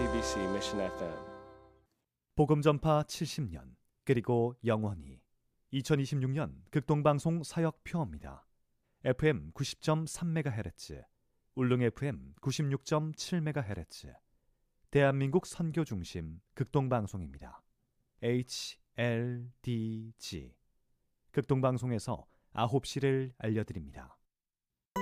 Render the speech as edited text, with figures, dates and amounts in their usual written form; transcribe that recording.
TBC Mission FM. 복음 전파 70년 그리고 영원히 2026년 극동방송 사역표입니다. FM 90.3MHz, 울릉 FM 96.7MHz, 대한민국 선교중심 극동방송입니다. HLDG 극동방송에서 9시를 알려드립니다.